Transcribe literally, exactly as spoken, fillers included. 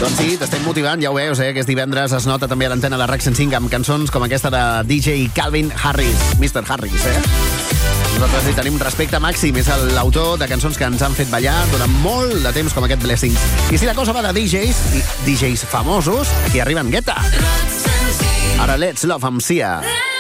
Doncs sí, t'estem motivant, ja ho veus, eh? Aquest divendres es nota també a l'antena de RAC cent cinc amb cançons com aquesta de D J Calvin Harris, mister Harris, eh? Nosaltres hi tenim respecte màxim, és l'autor de cançons que ens han fet ballar durant molt de temps com aquest Blessings. I si la cosa va de D Js, i D Js famosos, aquí arriben Guetta. Ara Let's Love amb Sia.